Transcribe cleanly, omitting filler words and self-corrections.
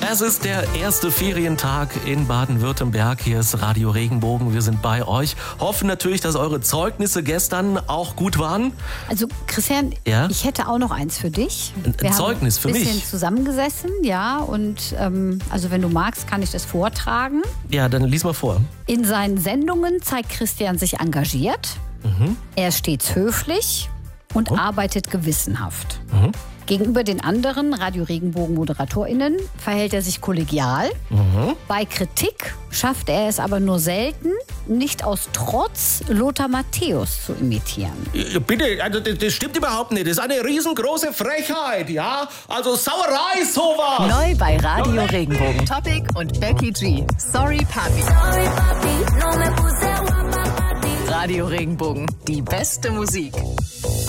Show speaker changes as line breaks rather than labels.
Es ist der erste Ferientag in Baden-Württemberg. Hier ist Radio Regenbogen. Wir sind bei euch. Hoffen natürlich, dass eure Zeugnisse gestern auch gut waren.
Also Christian,
Ja?
ich hätte auch noch eins für dich.
Ein Zeugnis für
mich. Wir haben
mich?
ein bisschen zusammengesessen, ja. Und also wenn du magst, kann ich das vortragen.
Ja, dann lies mal vor.
In seinen Sendungen zeigt Christian sich engagiert. Er ist stets höflich und arbeitet gewissenhaft. Gegenüber den anderen Radio Regenbogen ModeratorInnen verhält er sich kollegial. Bei Kritik schafft er es aber nur selten, nicht aus Trotz Lothar Matthäus zu imitieren.
Bitte, also das stimmt überhaupt nicht. Das ist eine riesengroße Frechheit, ja? Also Sauerei ist sowas.
Neu bei Radio Regenbogen. Topic und Becky G. Sorry, Papi. Radio Regenbogen. Die beste Musik.